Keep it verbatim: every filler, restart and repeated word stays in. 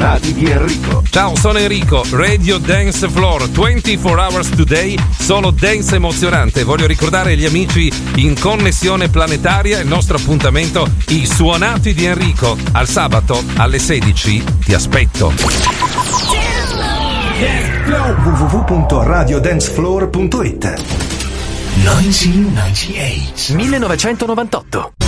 suonati di Enrico. Ciao, sono Enrico, Radio Dance Floor, ventiquattro hours today, solo dance emozionante. Voglio ricordare agli amici in connessione planetaria il nostro appuntamento, i suonati di Enrico. Al sabato alle sedici ti aspetto. w w w punto radio dance floor punto it millenovecentonovantotto